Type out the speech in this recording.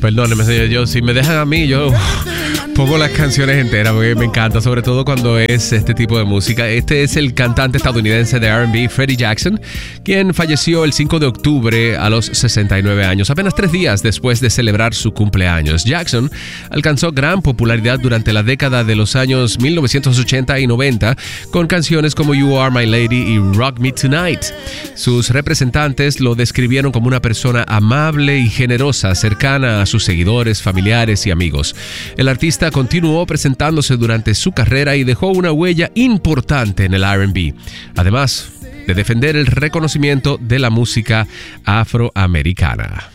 Perdóneme, señor, yo si me dejan a mí, yo pongo las canciones enteras porque me encanta, sobre todo cuando es este tipo de música. Este es el cantante estadounidense de R&B, Freddie Jackson, quien falleció el 5 de octubre a los 69 años, apenas 3 días después de celebrar su cumpleaños. Jackson alcanzó gran popularidad durante la década de los años 1980 y 90 con canciones como You Are My Lady y Rock Me Tonight. Sus representantes lo describieron como una persona amable y generosa, cercana a sus seguidores, familiares y amigos. El artista continuó presentándose durante su carrera y dejó una huella importante en el R&B, además de defender el reconocimiento de la música afroamericana.